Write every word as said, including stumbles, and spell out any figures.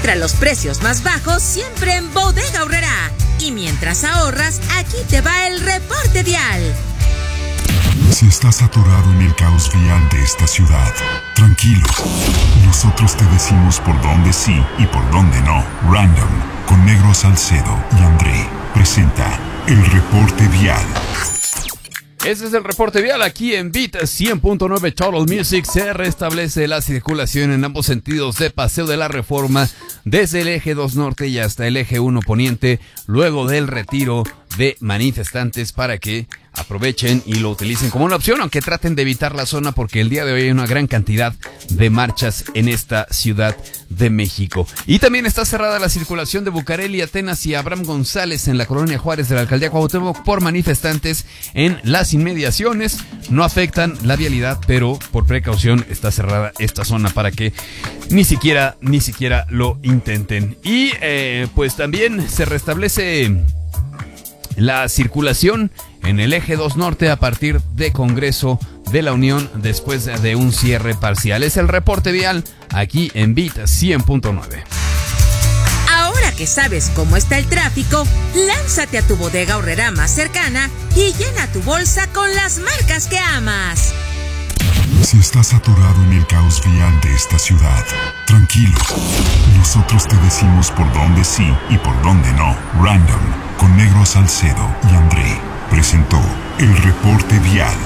Encuentra los precios más bajos siempre en Bodega Aurrerá. Y mientras ahorras, aquí te va el reporte vial. Si estás atorado en el caos vial de esta ciudad, tranquilo. Nosotros te decimos por dónde sí y por dónde no. Random, con Negro Salcedo y André, presenta el reporte vial. Ese es el reporte vial aquí en Beat cien punto nueve Total Music. Se restablece la circulación en ambos sentidos de Paseo de la Reforma desde el eje dos norte y hasta el eje uno poniente, luego del retiro de manifestantes, para que aprovechen y lo utilicen como una opción, aunque traten de evitar la zona porque el día de hoy hay una gran cantidad de marchas en esta Ciudad de México. Y también está cerrada la circulación de Bucareli, Atenas y Abraham González en la colonia Juárez de la alcaldía Cuauhtémoc por manifestantes en las inmediaciones. No afectan la vialidad, pero por precaución está cerrada esta zona para que ni siquiera, ni siquiera lo intenten. Y eh, pues también se restablece la circulación en el eje dos norte a partir de Congreso de la Unión después de un cierre parcial. Es el reporte vial aquí en Beat cien punto nueve. Ahora que sabes cómo está el tráfico, lánzate a tu Bodega Aurrerá más cercana y llena tu bolsa con las marcas que amas. Si estás atorado en el caos vial de esta ciudad, tranquilo. Nosotros te decimos por dónde sí y por dónde no. Random, con Negro Salcedo y André, presentó el reporte vial.